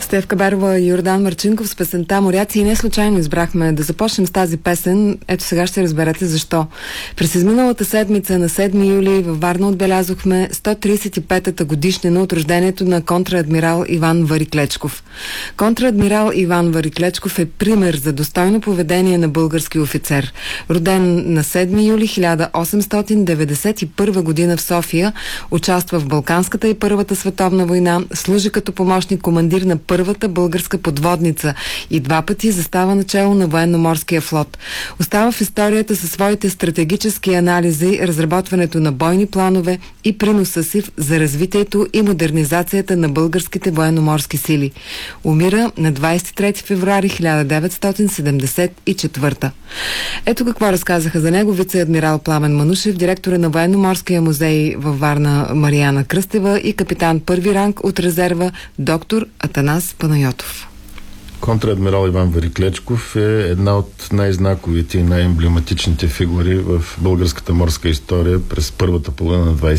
Стефка Берова и Йордан Марчинков с песента "Моряци", и не случайно избрахме да започнем с тази песен. Ето сега ще разберете защо. През изминалата седмица на 7 юли във Варна отбелязохме 135-та годишнина от рождението на контраадмирал Иван Вариклечков. Контраадмирал Иван Вариклечков е пример за достойно поведение на български офицер. Роден на 7 юли 1891 година в София, участва в Балканската и Първата световна война, служи като помощник командир на първата българска подводница и 2 пъти застава начело на военно-морския флот. Остава в историята със своите стратегически анализи, разработването на бойни планове и приноса си за развитието и модернизацията на българските военно-морски сили. Умира на 23 февруари 1974. Ето какво разказаха за него вице-адмирал Пламен Манушев, директора на военно-морския музей във Варна Мариана Кръстева и капитан първи ранг от резерва доктор Атанас Панайотов. Контраадмирал Иван Вариклечков е една от най-знаковите и най-емблематичните фигури в българската морска история през първата половина на 20